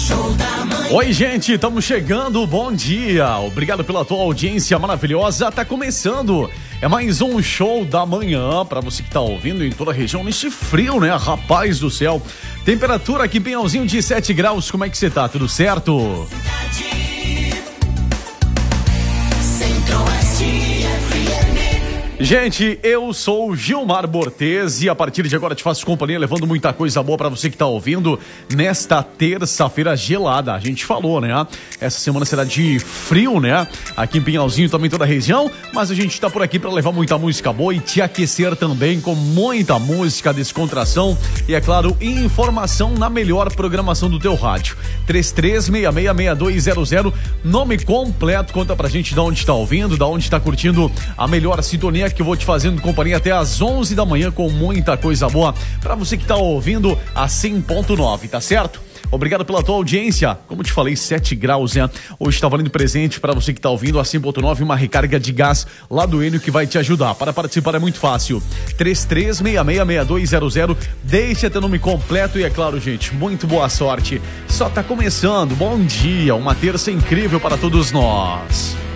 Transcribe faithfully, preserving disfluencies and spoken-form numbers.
Oi, gente, estamos chegando, bom dia, obrigado pela tua audiência maravilhosa, tá começando, é mais um show da manhã, pra você que tá ouvindo em toda a região, nesse frio, né, rapaz do céu, temperatura aqui, Pinhalzinho, de sete graus, como é que você tá, tudo certo? Gente, eu sou o Gilmar Bortez e a partir de agora te faço companhia levando muita coisa boa pra você que tá ouvindo nesta terça-feira gelada. A gente falou, né? Essa semana será de frio, né? Aqui em Pinhalzinho, também toda a região, mas a gente tá por aqui pra levar muita música boa e te aquecer também com muita música, descontração e, é claro, informação na melhor programação do teu rádio. três três seis seis seis dois zero zero, nome completo, conta pra gente de onde tá ouvindo, de onde tá curtindo a melhor sintonia que eu vou te fazendo companhia até às onze da manhã com muita coisa boa pra você que tá ouvindo a cem ponto nove, tá certo? Obrigado pela tua audiência. Como te falei, sete graus, né? Hoje tá valendo presente para você que tá ouvindo a cem ponto nove, uma recarga de gás lá do Enio que vai te ajudar. Para participar é muito fácil. três três seis seis seis dois zero zero. Deixa teu nome completo e, é claro, gente, muito boa sorte. Só tá começando. Bom dia, uma terça incrível para todos nós.